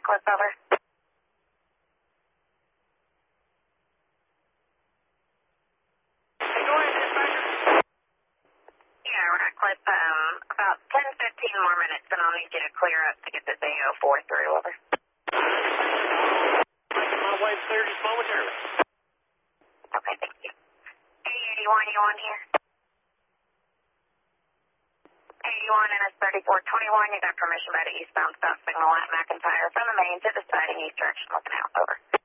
Cliff, over. Yeah, Ratcliffe, about 10-15 more minutes, and I'll need you to clear up to get this AO4 through, over. My wife cleared just momentarily. Okay, thank you. 81, you on here? 81 and it's 3421. You got permission by the eastbound stop signal at McIntyre from the main to the siding east direction. Looking out, over.